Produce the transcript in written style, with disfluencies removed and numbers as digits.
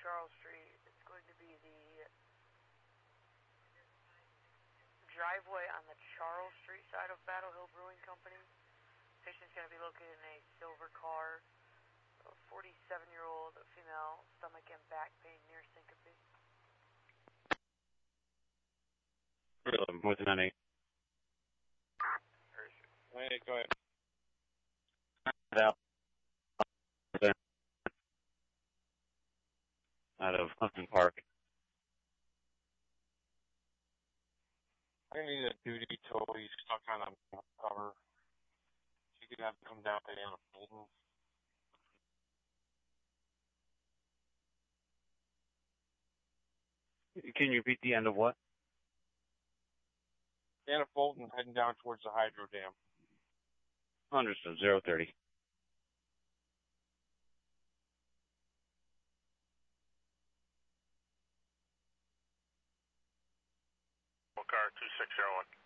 Charles Street. It's going to be the driveway on the Charles Street side of Battle Hill Brewing Company. Patient's going to be located in a silver car. A 47-year-old female, stomach and back pain near syncope. 11 with an 9-8. Hey, go ahead. Out of Huntington Park. I need a duty tow. He's stuck on a cover. You could have him come down to Anna Fulton. Can you repeat the end of what? Anna Fulton heading down towards the hydro dam. Understood. 030. Car 2601.